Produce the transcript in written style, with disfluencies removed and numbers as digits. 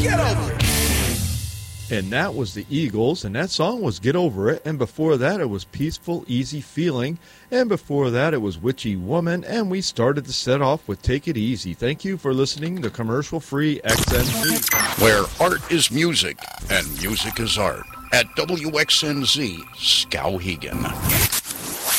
Get over it. And that was the Eagles, and that song was Get Over It. And before that, it was Peaceful, Easy Feeling. And before that, it was Witchy Woman. And we started the set off with Take It Easy. Thank you for listening to commercial-free XNZ. Where art is music, and music is art. At WXNZ, Skowhegan.